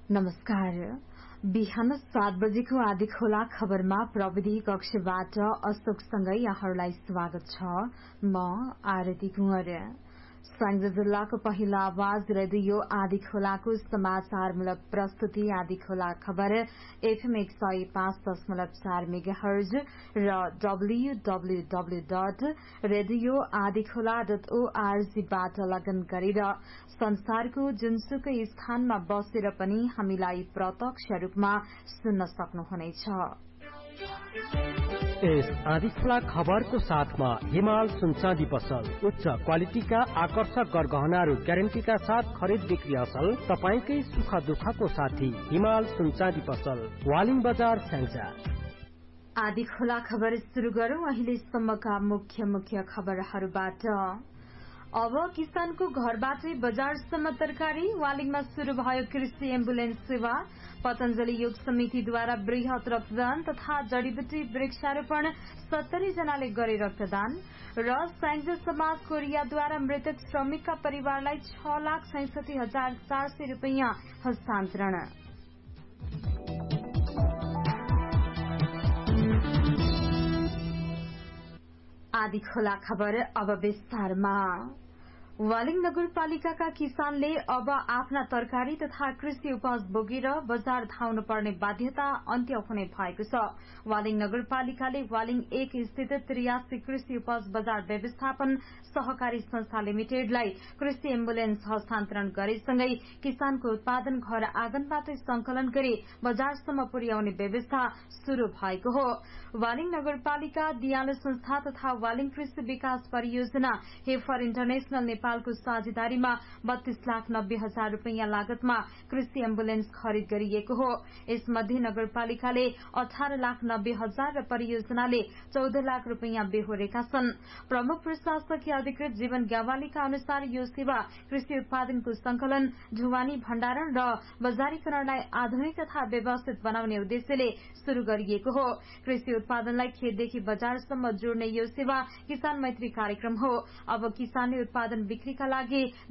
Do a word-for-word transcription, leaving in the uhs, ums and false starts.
नमस्कार। बिहान सात बजेको आदि खोला खबरमा प्रविधि कक्षबाट अशोकसँगै यहाँहरूलाई स्वागत छ। म आरती कुँवर। स्याङ्जा जिल्लाको पहिलो आवाज रेडियो आदि खोलाको समाचारमूलक प्रस्तुति आदि खोला खबर एफएम एक सय पाँच दशमलव चार मेगाहर्ज र डब्ल्यूडब्ल्यूडब्ल्यू डट रेडियो आदि खोला डट ओआरजीबाट लगन गरेर संसारको जुनसुकै स्थानमा बसेर पनि हामीलाई प्रत्यक्ष रूपमा सुन्न सक्नुहुनेछ। यस आदिखोला खबरको साथमा हिमाल सुनचाँदी पसल उच्च क्वालिटीका आकर्षक गरगहनाहरू ग्यारेन्टीका साथ खरिद बिक्री असल। तपाईकै सुख दुःखको साथी हिमाल सुनचाँदी पसल, वालिङ बजार, स्याङ्जा। आदि खोला खबर सुरु गरौं अहिलेसम्मका मुख्य मुख्य खबरहरूबाट। अब किसानको घरबाटै बजारसम्म तरकारी। वालिङमा शुरू भयो कृषि एम्बुलेन्स सेवा। पतञ्जलि योग समितिद्वारा वृहत रक्तदान तथा जडीबुटी वृक्षारोपण सत्तरी जनाले गरे रक्तदान। र स्याङ्जा समाज कोरियाद्वारा मृतक श्रमिकका परिवारलाई छ लाख छैसठी हजार चार सय रूपियाँ हस्तान्तरण। आदि खोला खबर अब विस्तारमा। वालिङ नगरपालिकाका किसानले अब आफ्ना तरकारी तथा कृषि उपज बोकेर बजार धाउनु पर्ने बाध्यता अन्त्य हुने भएको छ। वालिङ नगरपालिकाले वालिङ एक स्थित त्रियासी कृषि उपज बजार व्यवस्थापन सहकारी संस्था लिमिटेडलाई कृषि एम्बुलेन्स हस्तान्तरण गरेसँगै किसानको उत्पादन घर आँगनबाटै संकलन गरी बजारसम्म पुर्याउने व्यवस्था शुरू भएको हो। वालिङ नगरपालिका, दियालो संस्था तथा वालिङ कृषि विकास परियोजना हेफर इन्टरनेशनल नेपालको साझेदारीमा बत्तीस लाख नब्बे हजार रूपियाँ लागतमा कृषि एम्बुलेन्स खरिद गरिएको हो। यसमध्ये नगरपालिकाले अठार लाख नब्बे हजार र परियोजनाले चौध लाख रूपियाँ बेहोरेका छन्। प्रमुख प्रशासकीय अधिकृत जीवन ग्यावालीका अनुसार यो सेवा कृषि उत्पादनको संकलन, ढुवानी, भण्डारण र बजारीकरणलाई आधुनिक तथा व्यवस्थित बनाउने उद्देश्यले शुरू गरिएको हो। कृषि उत्पादनलाई खेतदेखि बजारसम्म जोड्ने यो सेवा किसान मैत्री कार्यक्रम हो। अब किसानले उत्पादन बिक्रीका लागि